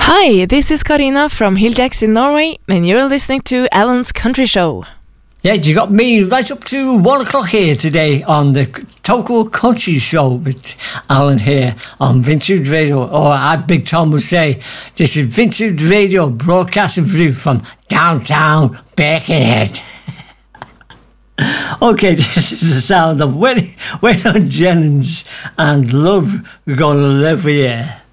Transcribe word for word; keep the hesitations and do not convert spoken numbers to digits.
Hi, this is Karina from Hilljacks in Norway, and you're listening to Alan's Country Show. Yeah, you got me right up to one o'clock here today on the Toko Country Show with Alan here on Vintage Radio, or as Big Tom would say, this is Vintage Radio broadcasting for you from downtown Birkenhead. Okay, this is the sound of Waylon Jennings and Love Gonna Live For You.